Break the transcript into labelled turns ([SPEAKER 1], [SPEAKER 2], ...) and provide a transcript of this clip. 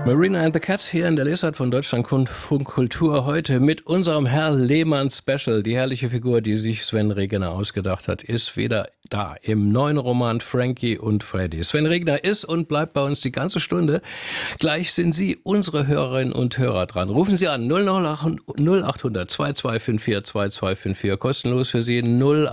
[SPEAKER 1] Marina and the Cats hier in der Lesart von Deutschlandfunk Kultur heute mit unserem Herr Lehmann Special. Die herrliche Figur, die sich Sven Regner ausgedacht hat, ist wieder da im neuen Roman Frankie und Freddy. Sven Regner ist und bleibt bei uns die ganze Stunde. Gleich sind Sie, unsere Hörerinnen und Hörer, dran. Rufen Sie an 0800 2254 2254, kostenlos für Sie 0